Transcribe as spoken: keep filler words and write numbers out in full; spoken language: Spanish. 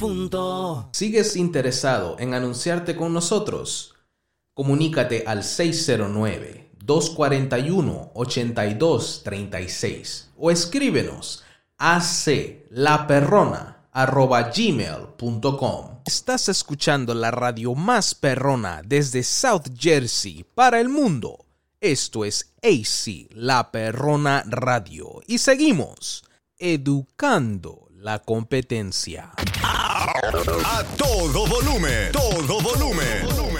punto. ¿Sigues interesado en anunciarte con nosotros? Comunícate al seis cero nueve, dos cuatro uno, ocho dos tres seis o escríbenos a aclaperrona arroba gmail punto com. Estás escuchando la radio más perrona desde South Jersey para el mundo. Esto es A C La Perrona Radio y seguimos educando la competencia. A todo volumen, todo volumen.